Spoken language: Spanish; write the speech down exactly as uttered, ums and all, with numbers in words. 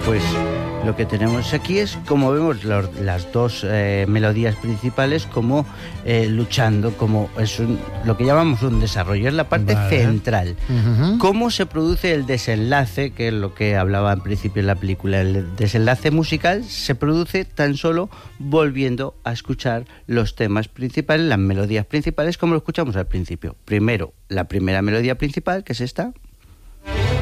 pues lo que tenemos aquí es, como vemos, los, las dos eh, melodías principales como eh, luchando, como es un, lo que llamamos un desarrollo, es la parte vale. central. Uh-huh. ¿Cómo se produce el desenlace? Que es lo que hablaba al principio en la película. El desenlace musical se produce tan solo volviendo a escuchar los temas principales, las melodías principales, como lo escuchamos al principio. Primero, la primera melodía principal, que es esta.